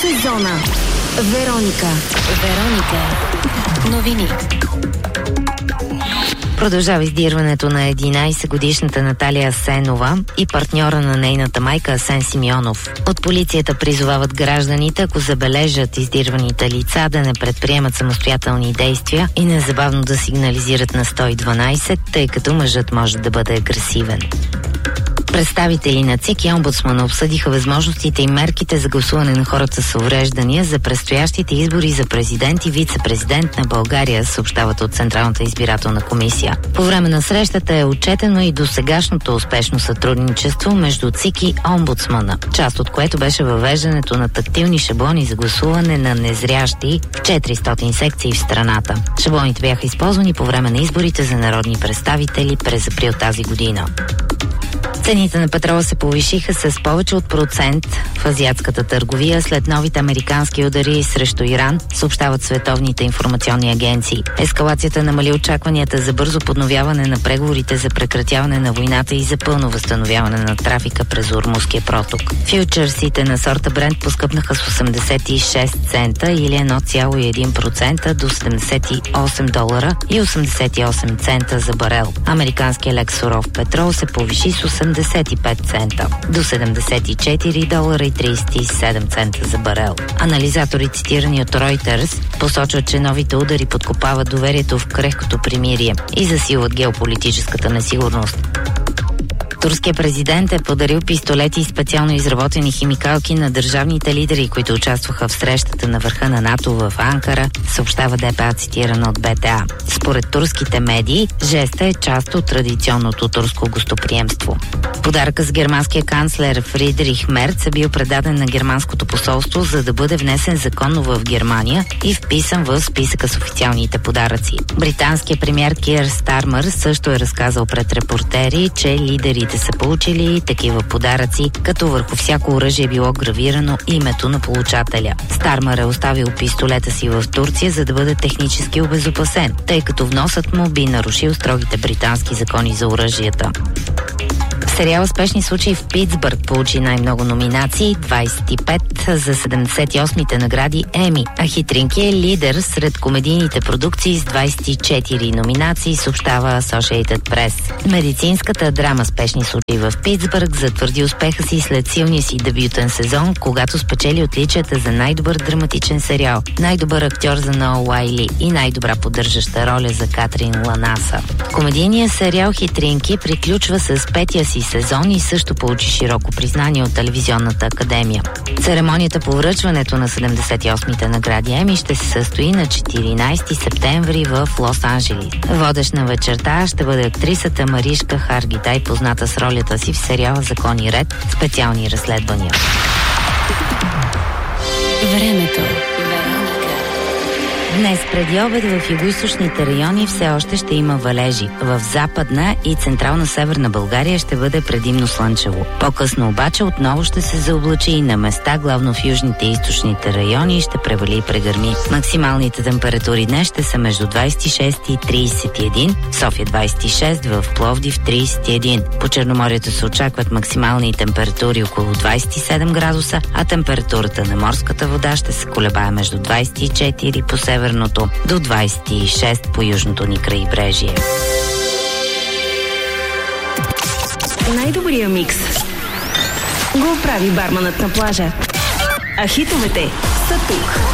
сезона. Вероника. Новини. Продължава издирването на 11-годишната Наталия Асенова и партньора на нейната майка Асен Симеонов. От полицията призовават гражданите, ако забележат издирваните лица, да не предприемат самостоятелни действия и незабавно да сигнализират на 112, тъй като мъжът може да бъде агресивен. Представители на ЦИК и омбудсмана обсъдиха възможностите и мерките за гласуване на хората с увреждания за предстоящите избори за президент и вице-президент на България, съобщават от Централната избирателна комисия. По време на срещата е отчетено и досегашното успешно сътрудничество между ЦИК и омбудсмана, част от което беше въвеждането на тактилни шаблони за гласуване на незрящи в 400 секции в страната. Шаблоните бяха използвани по време на изборите за народни представители през април тази година. Цените на петрола се повишиха с повече от процент в азиатската търговия след новите американски удари срещу Иран, съобщават световните информационни агенции. Ескалацията намали очакванията за бързо подновяване на преговорите за прекратяване на войната и за пълно възстановяване на трафика през Ормузския проток. Фючерсите на сорта Брент поскъпнаха с 86 цента или 1,1% до $78 и 88 цента за барел. Американският лек суров петрол се повиши с 85 цента до $74 и 37 цента за барел. Анализатори, цитирани от Reuters, посочват, че новите удари подкопават доверието в крехкото примирие и засилват геополитическата несигурност. Турският президент е подарил пистолети и специално изработени химикалки на държавните лидери, които участваха в срещата на върха на НАТО в Анкара, съобщава ДПА, цитирано от БТА. Според турските медии, жестът е част от традиционното турско гостоприемство. Подаръкът с германския канцлер Фридрих Мерц е бил предаден на германското посолство, за да бъде внесен законно в Германия и вписан в списъка с официалните подаръци. Британският премиер Кир Стармър също е разказал пред репортери, че лидерите са получили такива подаръци, като върху всяко оръжие било гравирано името на получателя. Стармър е оставил пистолета си в Турция, за да бъде технически обезопасен, тъй като вносът му би нарушил строгите британски закони за оръжията. Сериал "Спешни случаи в Питсбърг" получи най-много номинации – 25 за 78-те награди Еми, а "Хитринки" е лидер сред комедийните продукции с 24 номинации, съобщава Associated Press. Медицинската драма "Спешни случаи в Питсбърг" затвърди успеха си след силния си дебютен сезон, когато спечели отличията за най-добър драматичен сериал, най-добър актьор за Ноа Уайли и най-добра поддържаща роля за Катрин Ланаса. Комедийният сериал "Хитринки" приключва с петия си сезон и също получи широко признание от Телевизионната академия. Церемонията по връчването на 78-те награди Еми ще се състои на 14 септември в Лос-Анджелис. Водещ на вечерта ще бъде актрисата Маришка Харгитай, позната с ролята си в сериала "Закон и ред. Специални разследвания". Времето. Днес преди обед в югоизточните райони все още ще има валежи. В западна и централна северна България ще бъде предимно слънчево. По-късно обаче отново ще се заоблачи и на места, главно в южните и източните райони, и ще превали и прегърми. Максималните температури днес ще са между 26 и 31, в София 26, в Пловдив 31. По Черноморието се очакват максимални температури около 27 градуса, а температурата на морската вода ще се колебае между 24 по северното до 26 по южното ни крайбрежие. Най-добрия микс го прави барманът на плажа. А хитовете са тук.